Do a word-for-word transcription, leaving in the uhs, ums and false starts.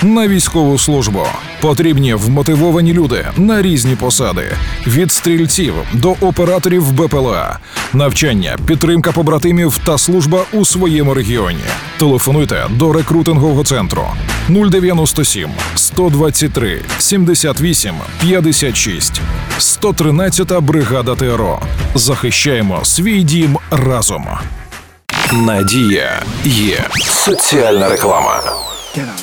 на військову службу. Потрібні вмотивовані люди на різні посади. Від стрільців до операторів Б П Л А. Навчання, підтримка побратимів та служба у своєму регіоні. Телефонуйте до рекрутингового центру нуль дев'яносто сім сто двадцять три сімдесят вісім п'ятдесят шість. сто тринадцята бригада Т Р О. Захищаємо свій дім разом. Надія є. Соціальна реклама.